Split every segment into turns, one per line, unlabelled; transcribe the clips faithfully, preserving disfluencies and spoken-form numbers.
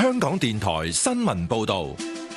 香港電台新聞報道。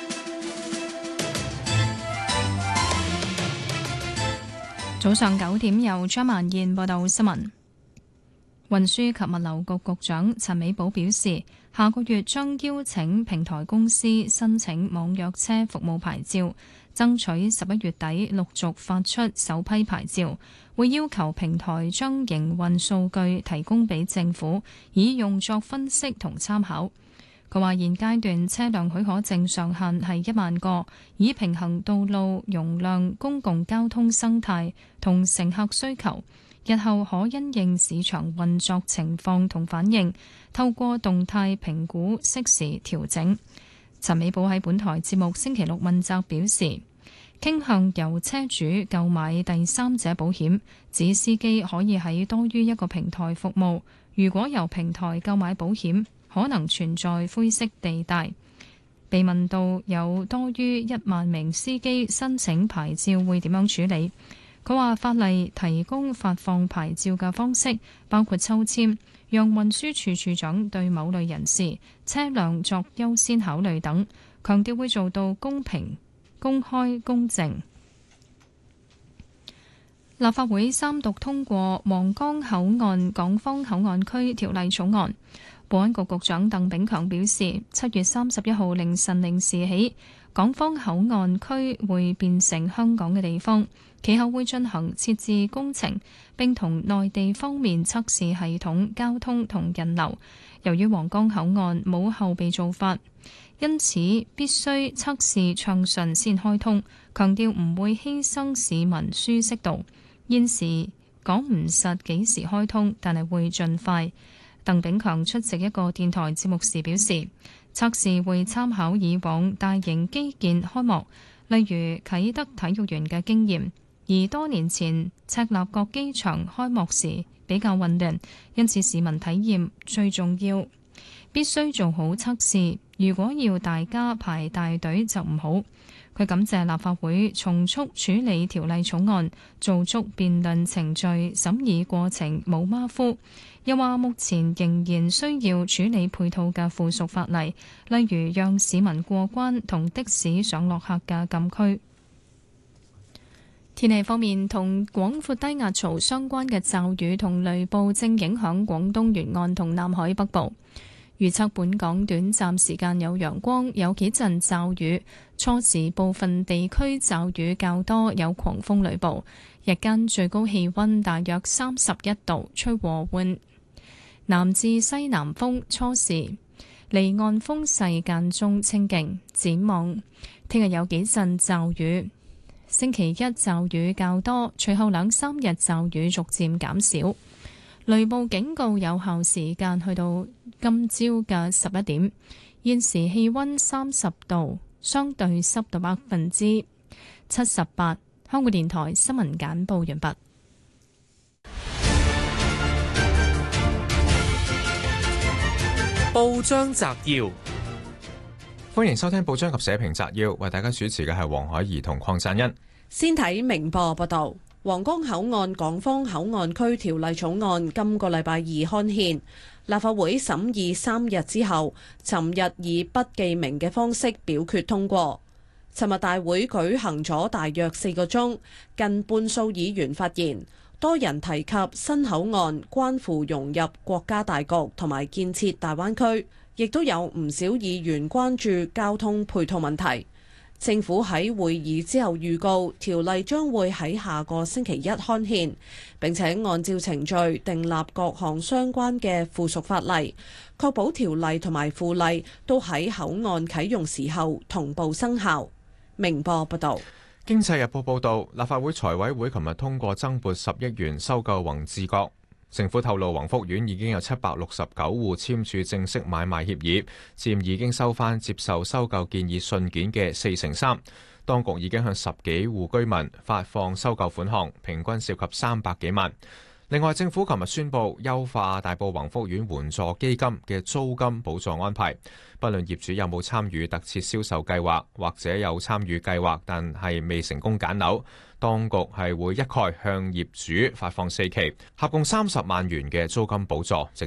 早上九點，由張曼燕報道新聞。運輸及物流局局長陳美寶表示，下個月將邀請平台公司申請網約車服務牌照，爭取十一月底陸續發出首批牌照。會要求平台將營運數據提供俾政府，以用作分析同參考。佢話現階段車輛許可證上限係一萬個，以平衡道路容量、公共交通生態同乘客需求。日後可因應市場運作情況同反應，透過動態評估適時調整。陳美寶喺本台節目星期六問責表示，傾向由車主購買第三者保險，指司機可以喺多於一個平台服務。如果由平台購買保險，可能存在灰色地帶。被問到有多於一萬名司機申請牌照會點樣處理，佢話法例提供發放牌照嘅方式，包括抽籤，讓運輸署署長對某類人士車輛作優先考慮等，強調會做到公平、公開、公正。立法會三讀通過皇崗口岸港方口岸區條例草案。保安局局長鄧炳強表示，七月三十一號凌晨零時起，港方口岸區會變成香港嘅地方，其後會進行設置工程，並同內地方面測試系統、交通同人流。由於皇崗口岸冇後備做法，因此必須測試暢順先開通，強調唔會犧牲市民舒適度。現時講唔實幾時開通，但係會盡快。鄧炳強出席一個電台節目時表示，測試會參考以往大型基建開幕，例如啟德體育園嘅經驗，而多年前赤鱲角機場開幕時比較混亂，因此市民體驗最重要，必須做好測試。如果要大家排大隊就唔好。佢感謝立法會從速處理條例草案，做足辯論程序，審議過程冇馬虎。又話目前仍然需要處理配套嘅附屬法例，例如讓市民過關同的士上落客嘅禁區。天氣方面，同廣闊低壓槽相關嘅驟雨同雷暴正影響廣東沿岸同南海北部。預測本港短暫時間有陽光，有幾陣驟雨，初時部分地區驟雨較多，有狂風雷暴。日間最高氣溫大約三十一度，吹和緩南至西南風，初時離岸風勢間中清勁。展望聽日有幾陣驟雨，星期一驟雨較多，隨後兩三日驟雨逐漸減少。雷暴警告有效時間去到今朝嘅十一點。現時氣溫三十度，相對濕度百分之七十八。香港電台新聞簡報完畢。
報章摘要，歡迎收聽報章及社評摘要，為大家主持嘅係黃海怡同鄺贊恩。
先睇明報報道。皇崗口岸港方口岸區條例草案今個禮拜二刊憲，立法會審議三日之後，尋日以不記名嘅方式表決通過。尋日大會舉行咗大約四個鐘，近半數議員發言，多人提及新口岸關乎融入國家大局同埋建設大灣區，亦都有唔少議員關注交通配套問題。政府喺會議之後預告，條例將會喺下個星期一刊憲，並且按照程序訂立各項相關嘅附屬法例，確保條例同埋附例都喺口岸啟用時候同步生效。明報報道。
經濟日報報道，立法會財委會琴日通過增撥十億元收購宏志閣。政府透露，宏福苑已經有七百六十九戶簽署正式買賣協議，佔已經收翻接受收購建議信件嘅四成三。當局已經向十幾戶居民發放收購款項，平均涉及三百幾萬。另外，政府琴日宣布優化大埔宏福苑援助基金嘅租金補助安排，不論業主有冇參與特設銷售計劃，或者有參與計劃但係未成功揀樓，當局係會一概向業主發放四期，合共三十萬元嘅租金補助。